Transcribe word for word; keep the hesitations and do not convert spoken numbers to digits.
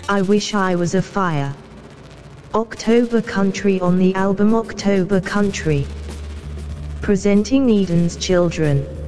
I Wish I Was a Fire. October Country on the album October Country. Presenting Eden's Children.